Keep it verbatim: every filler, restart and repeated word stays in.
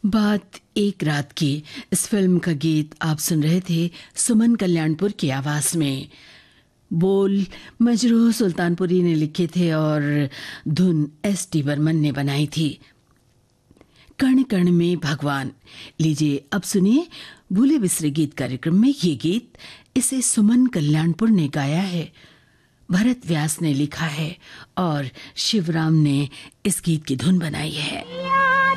बात एक रात की। इस फिल्म का गीत आप सुन रहे थे सुमन कल्याणपुर की आवाज में। बोल मजरूह सुल्तानपुरी ने लिखे थे और धुन एस टी बर्मन ने बनाई थी। कण कण में भगवान। लीजिए अब सुनिए भूले बिसरे गीत कार्यक्रम में ये गीत। इसे सुमन कल्याणपुर ने गाया है, भरत व्यास ने लिखा है और शिवराम ने इस गीत की धुन बनाई है।